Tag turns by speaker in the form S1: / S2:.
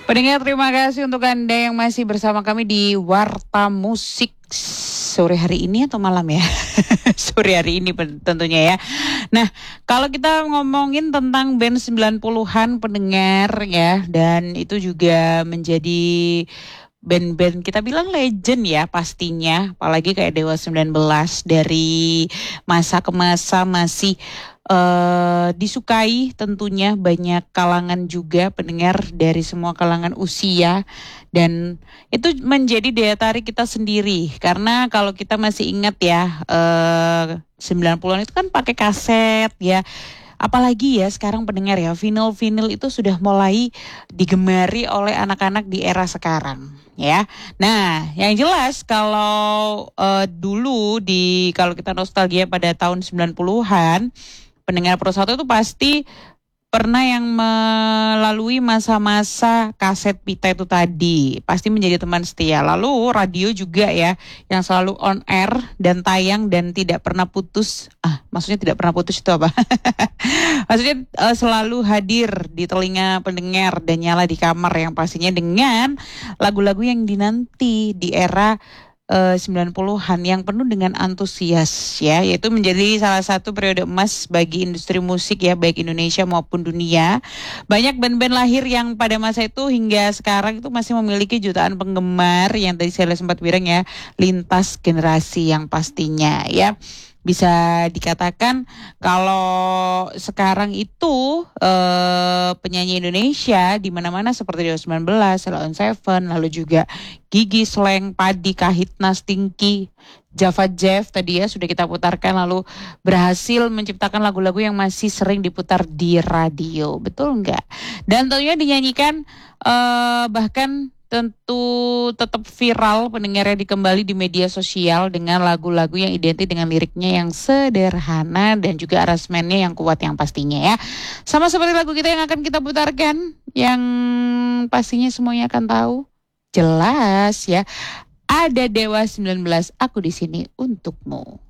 S1: Pendengar, terima kasih untuk Anda yang masih bersama kami di Warta Musik sore hari ini atau malam ya? Sore hari ini tentunya ya. Nah, kalau kita ngomongin tentang band 90-an pendengar ya, dan itu juga menjadi band-band kita bilang legend ya pastinya, apalagi kayak Dewa 19 dari masa ke masa masih disukai tentunya banyak kalangan juga pendengar dari semua kalangan usia, dan itu menjadi daya tarik kita sendiri karena kalau kita masih ingat ya 90-an itu kan pakai kaset ya. Apalagi ya sekarang pendengar ya, vinyl itu sudah mulai digemari oleh anak-anak di era sekarang ya. Nah, yang jelas kalau dulu kalau kita nostalgia pada tahun 90-an, pendengar Pro 1 itu pasti pernah yang melalui masa-masa kaset pita itu tadi, pasti menjadi teman setia. Lalu radio juga ya, yang selalu on air dan tayang dan tidak pernah putus. Maksudnya tidak pernah putus itu apa? Maksudnya selalu hadir di telinga pendengar dan nyala di kamar, yang pastinya dengan lagu-lagu yang dinanti di era 90-an yang penuh dengan antusias ya, yaitu menjadi salah satu periode emas bagi industri musik ya, baik Indonesia maupun dunia. Banyak band-band lahir yang pada masa itu hingga sekarang itu masih memiliki jutaan penggemar yang tadi saya sempat bilang ya, lintas generasi yang pastinya ya. Bisa dikatakan kalau sekarang itu penyanyi Indonesia di mana-mana seperti Dewa 19, Sheila on 7, lalu juga Gigi, Slank, Padi, Kahitna, Stinky, Java Jeff tadi ya sudah kita putarkan, lalu berhasil menciptakan lagu-lagu yang masih sering diputar di radio, betul enggak? Dan tentunya dinyanyikan bahkan tentu tetap viral pendengarnya dikembali di media sosial dengan lagu-lagu yang identik dengan liriknya yang sederhana dan juga aransemennya yang kuat yang pastinya ya. Sama seperti lagu kita yang akan kita putarkan, yang pastinya semuanya akan tahu. Jelas ya, ada Dewa 19, Aku di Sini Untukmu.